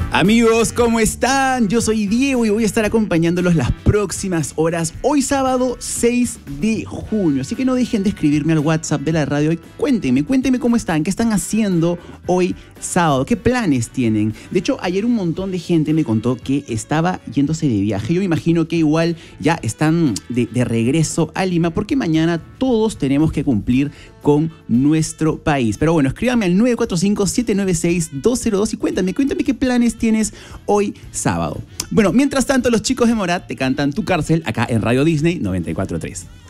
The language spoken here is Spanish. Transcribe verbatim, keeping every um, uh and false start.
Amigos, ¿cómo están? Yo soy Diego y voy a estar acompañándolos las próximas horas, hoy sábado seis de junio. Así que no dejen de escribirme al WhatsApp de la radio y cuéntenme, cuéntenme cómo están, qué están haciendo hoy sábado, qué planes tienen. De hecho, ayer un montón de gente me contó que estaba yéndose de viaje. Yo me imagino que igual ya están de, de regreso a Lima porque mañana todos tenemos que cumplir con nuestro país. Pero bueno, escríbanme al nueve cuatro cinco, siete nueve seis, dos cero dos y cuéntame, cuéntame qué planes tienes hoy sábado. Bueno, mientras tanto, los chicos de Morat te cantan Tu Cárcel acá en Radio Disney noventa y cuatro punto tres.